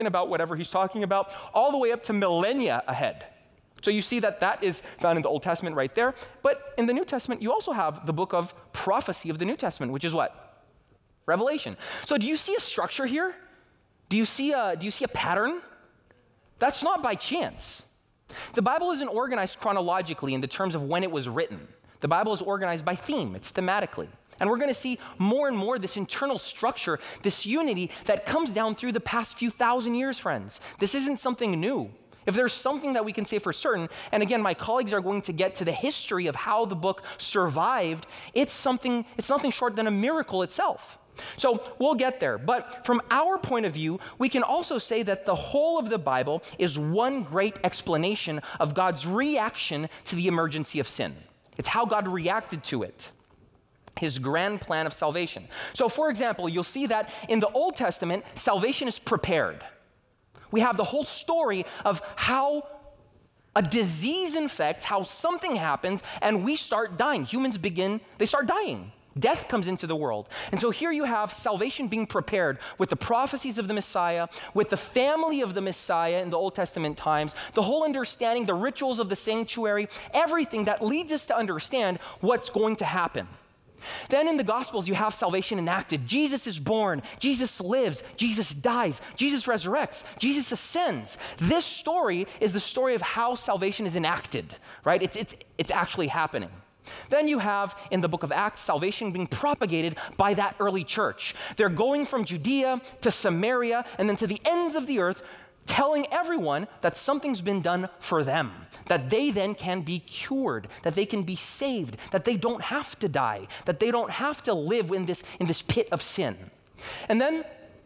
about whatever he's talking about, all the way up to millennia ahead. So you see that is found in the Old Testament right there. But in the New Testament, you also have the book of prophecy of the New Testament, which is what? Revelation. So do you see a structure here? Do you see a pattern? That's not by chance. The Bible isn't organized chronologically in the terms of when it was written. The Bible is organized by theme. It's thematically. And we're going to see more and more this internal structure, this unity that comes down through the past few thousand years, friends. This isn't something new. If there's something that we can say for certain, and again, my colleagues are going to get to the history of how the book survived, it's nothing short than a miracle itself. So we'll get there. But from our point of view, we can also say that the whole of the Bible is one great explanation of God's reaction to the emergency of sin. It's how God reacted to it. His grand plan of salvation. So for example, you'll see that in the Old Testament, salvation is prepared. We have the whole story of how a disease infects, how something happens, and we start dying. Humans they start dying. Death comes into the world. And so here you have salvation being prepared with the prophecies of the Messiah, with the family of the Messiah in the Old Testament times, the whole understanding, the rituals of the sanctuary, everything that leads us to understand what's going to happen. Then in the Gospels, you have salvation enacted. Jesus is born, Jesus lives, Jesus dies, Jesus resurrects, Jesus ascends. This story is the story of how salvation is enacted, right? It's actually happening. Then you have, in the book of Acts, salvation being propagated by that early church. They're going from Judea to Samaria and then to the ends of the earth, telling everyone that something's been done for them, that they then can be cured, that they can be saved, that they don't have to die, that they don't have to live in this pit of sin. And then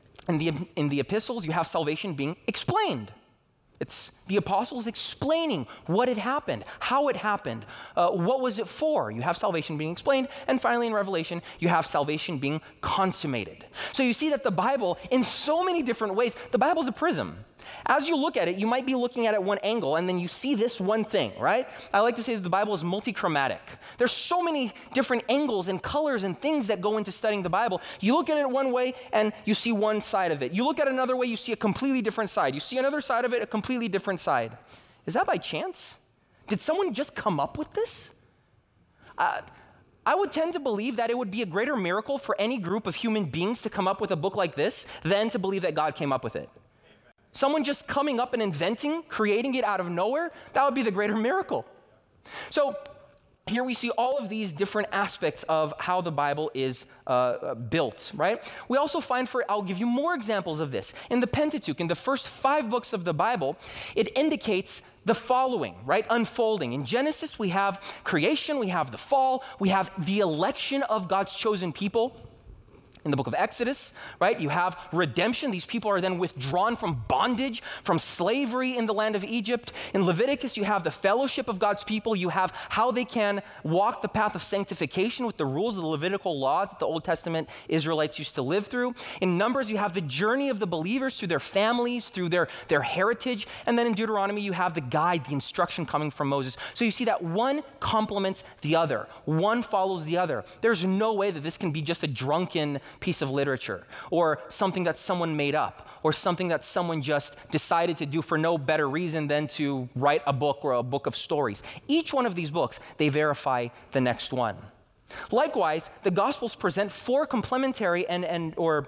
in the epistles, you have salvation being explained. It's the apostles explaining what had happened, how it happened, what was it for. You have salvation being explained. And finally, in Revelation, you have salvation being consummated. So you see that the Bible, in so many different ways, the Bible's a prism. As you look at it, you might be looking at it one angle, and then you see this one thing, right? I like to say that the Bible is multichromatic. There's so many different angles and colors and things that go into studying the Bible. You look at it one way, and you see one side of it. You look at another way, you see a completely different side. You see another side of it, a completely different side. Is that by chance? Did someone just come up with this? I would tend to believe that it would be a greater miracle for any group of human beings to come up with a book like this than to believe that God came up with it. Someone just coming up and inventing, creating it out of nowhere, that would be the greater miracle. So here we see all of these different aspects of how the Bible is built, right? We also find I'll give you more examples of this. In the Pentateuch, in the first 5 books of the Bible, it indicates the following, right? Unfolding. In Genesis, we have creation, we have the fall, we have the election of God's chosen people. In the book of Exodus, right, you have redemption. These people are then withdrawn from bondage, from slavery in the land of Egypt. In Leviticus, you have the fellowship of God's people. You have how they can walk the path of sanctification with the rules of the Levitical laws that the Old Testament Israelites used to live through. In Numbers, you have the journey of the believers through their families, through their heritage. And then in Deuteronomy, you have the guide, the instruction coming from Moses. So you see that one complements the other. One follows the other. There's no way that this can be just a drunken piece of literature or something that someone made up or something that someone just decided to do for no better reason than to write a book or a book of stories. Each one of these books, they verify the next one. Likewise, the Gospels present 4 complementary or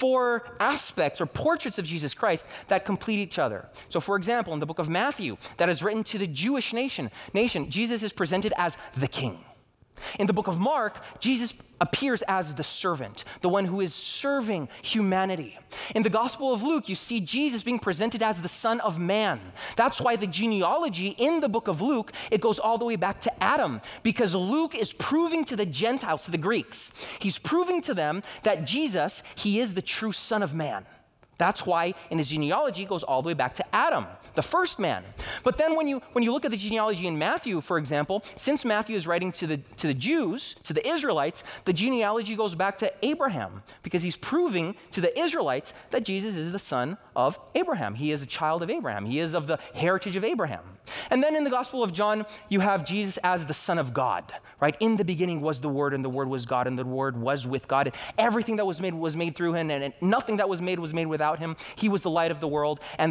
4 aspects or portraits of Jesus Christ that complete each other. So for example, in the book of Matthew, that is written to the Jewish nation, Jesus is presented as the king. In the book of Mark, Jesus appears as the servant, the one who is serving humanity. In the Gospel of Luke, you see Jesus being presented as the Son of Man. That's why the genealogy in the book of Luke, it goes all the way back to Adam, because Luke is proving to the Gentiles, to the Greeks, he's proving to them that Jesus, he is the true Son of Man. That's why in his genealogy it goes all the way back to Adam, the first man. But then when you look at the genealogy in Matthew, for example, since Matthew is writing to the Jews, to the Israelites, the genealogy goes back to Abraham because he's proving to the Israelites that Jesus is the son of Abraham. He is a child of Abraham. He is of the heritage of Abraham. And then in the Gospel of John, you have Jesus as the Son of God, right? In the beginning was the Word, and the Word was God, and the Word was with God. And everything that was made through him, and nothing that was made without without him. He was the light of the world, and